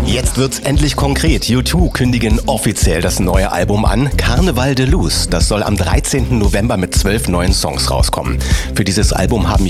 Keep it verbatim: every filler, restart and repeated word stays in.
Jetzt wird's endlich konkret. U zwei kündigen offiziell das neue Album an. Carnival de Luz. Das soll am dreizehnten November mit zwölf neuen Songs rauskommen. Für dieses Album haben